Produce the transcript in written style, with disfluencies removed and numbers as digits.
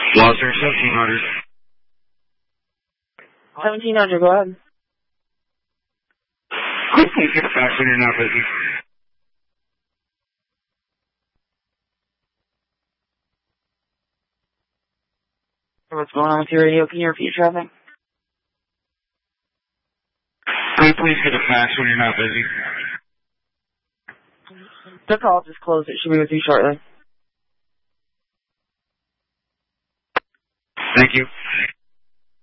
Lost Air 1700. 1700, go ahead. Please get a fax when you're not busy. What's going on with your radio? Can you repeat traffic? Please get a fax when you're not busy. The call just closed. It should be with you shortly. Thank you.